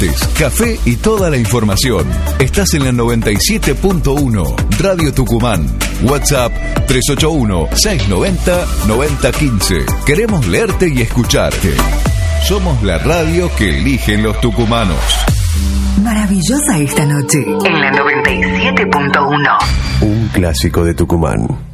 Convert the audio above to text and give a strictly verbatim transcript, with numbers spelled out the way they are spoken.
mates, café y toda la información. Estás en la noventa y siete punto uno, Radio Tucumán. WhatsApp tres ocho uno, seis nueve cero, nueve cero uno cinco. Queremos leerte y escucharte. Somos la radio que eligen los tucumanos. Maravillosa esta noche en la noventa y siete punto uno. Un clásico de Tucumán.